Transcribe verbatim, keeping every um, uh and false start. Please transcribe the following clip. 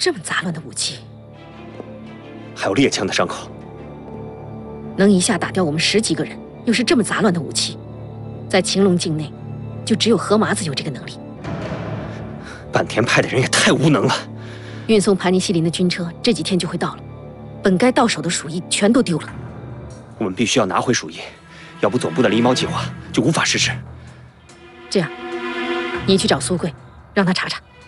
这么杂乱的武器， 还有猎枪的伤口， 能一下打掉我们十几个人，又是这么杂乱的武器，在秦龙境内，就只有何麻子有这个能力。 坂田派的人也太无能了。 运送盘尼西林的军车这几天就会到了，本该到手的鼠疫全都丢了。 我们必须要拿回鼠疫，要不总部的狸猫计划就无法实施。 这样，你去找苏贵，让他查查。